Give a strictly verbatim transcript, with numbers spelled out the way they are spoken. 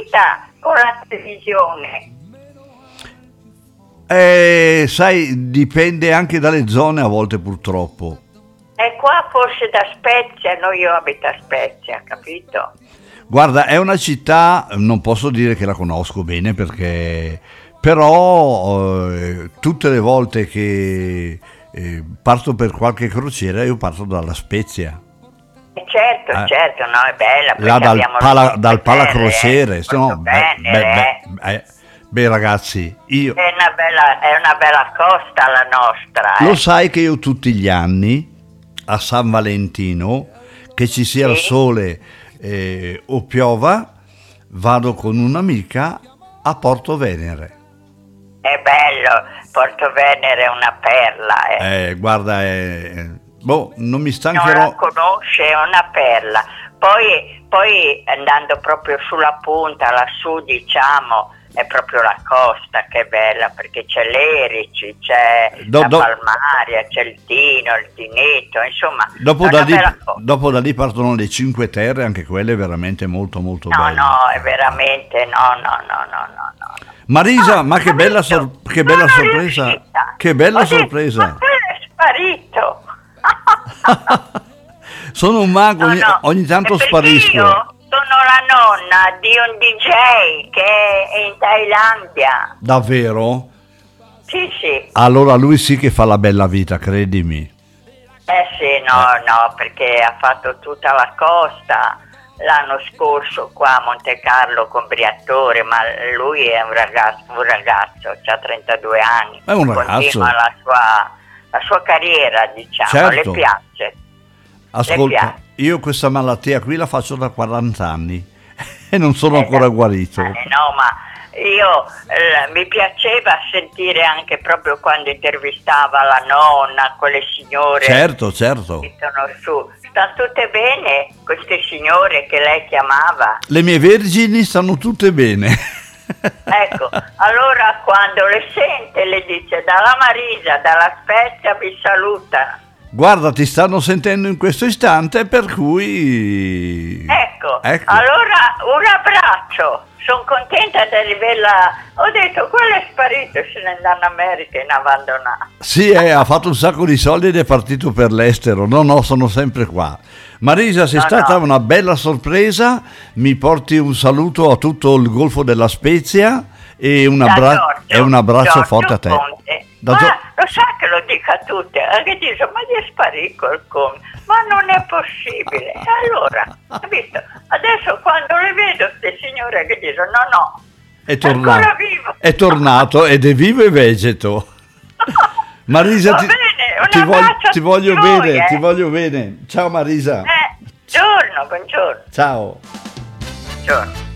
città con la televisione? Eh, sai, dipende anche dalle zone a volte purtroppo. E qua forse da Spezia, no, io abito a Spezia, capito? Guarda, è una città, non posso dire che la conosco bene perché, però eh, tutte le volte che eh, parto per qualche crociera io parto dalla Spezia. E certo, Eh. certo, no, è bella. Là perché dal, abbiamo pala, le dal palacrociere, eh, se no, molto beh, bene, beh, eh. beh, eh, beh, ragazzi, io È una bella, è una bella costa la nostra. lo eh. sai che io tutti gli anni a San Valentino, che ci sia il Sì. sole eh, o piova, vado con un'amica a Porto Venere. È bello, Porto Venere è una perla. Eh. Eh, guarda, eh, boh, non mi Non la stancherò. conosce, è una perla. Poi, poi andando proprio sulla punta, lassù diciamo, è proprio la costa che è bella, perché c'è l'Erici, c'è Do- la do- Palmaria, c'è il Tino, il Tineto, insomma, Dopo è da, una lì, bella costa. dopo da lì partono le Cinque Terre, anche quelle veramente molto molto No, belle. no, è veramente, no, no, no, no, no, no. Marisa, Ah, ma che ho bella, visto, sor- che bella sono sorpresa! riuscita. Che bella Ho detto, sorpresa! ma quello è sparito. Sono un mago, ogni, No, no, ogni tanto è perché sparisco. Io sono la nonna di un D J che è in Thailandia. Davvero? Sì, sì. Allora lui sì che fa la bella vita, credimi. Eh sì, no, no, perché ha fatto tutta la costa l'anno scorso qua a Monte Carlo con Briatore, ma lui è un ragazzo, un ragazzo, ha trentadue anni. È un ragazzo. Continua la sua, la sua carriera, diciamo, Certo. le piace. Ascolta, piace. io questa malattia qui la faccio da quaranta anni e non sono Eh, ancora da- guarito. eh, no, ma io eh, mi piaceva sentire anche proprio quando intervistava la nonna, quelle signore Certo, certo. che sono su. Stanno tutte bene queste signore che lei chiamava? Le mie vergini stanno tutte bene. Ecco, allora quando le sente le dice dalla Marisa, dalla Spezia vi saluta. Guarda, ti stanno sentendo in questo istante, per cui... Ecco, Ecco. allora un abbraccio. Sono contenta di averla. Ho detto, quello è sparito, se ne andò in America in abbandonato. Sì, eh, ha fatto un sacco di soldi ed è partito per l'estero. No, no, sono sempre qua. Marisa, sei No, stata no. una bella sorpresa. Mi porti un saluto a tutto il Golfo della Spezia e un, Da abbra- Giorgio, e un abbraccio Giorgio forte a te. Conte. Da Ma Gio- lo sa che lo dica a tutte, eh, che dice, ma gli è sparito il Conte, ma non è possibile. E allora, hai visto? Adesso quando le vedo, queste signore che dicono, no, no, è ancora tornato, vivo. è tornato ed è vivo e vegeto. Marisa, Va ti, bene, un ti voglio, abbraccio a ti voglio tutti voi, bene, eh. ti voglio bene. Ciao Marisa. Eh, buongiorno, buongiorno, Ciao. buongiorno.